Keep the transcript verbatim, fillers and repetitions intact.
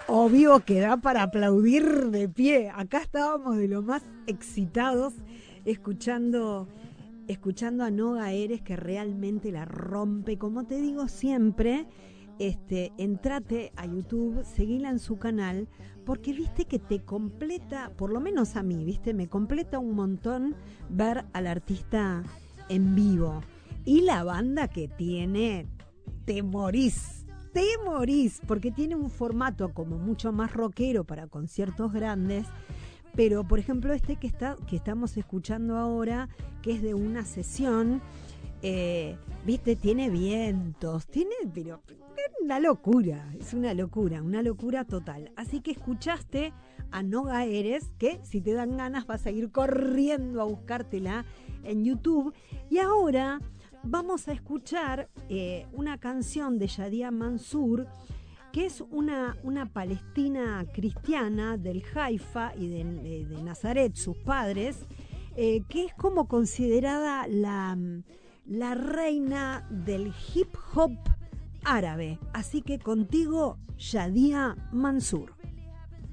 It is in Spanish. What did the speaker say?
Obvio que da para aplaudir de pie. Acá estábamos de lo más excitados escuchando, escuchando a Noga Eres, que realmente la rompe. Como te digo siempre, este, entrate a YouTube, seguila en su canal, porque viste que te completa, por lo menos a mí, viste, me completa un montón ver al artista en vivo. Y la banda que tiene, te morís, te morís, porque tiene un formato como mucho más rockero para conciertos grandes. Pero, por ejemplo, este que está que estamos escuchando ahora, que es de una sesión, eh, viste, tiene vientos, tiene, pero es una locura, es una locura, una locura total. Así que escuchaste a Noga Eres, que si te dan ganas vas a ir corriendo a buscártela en YouTube. Y ahora vamos a escuchar eh, una canción de Shadia Mansour, que es una, una palestina cristiana del Haifa y de, de, de Nazaret, sus padres, eh, que es como considerada la, la reina del hip hop árabe. Así que contigo, Shadia Mansour.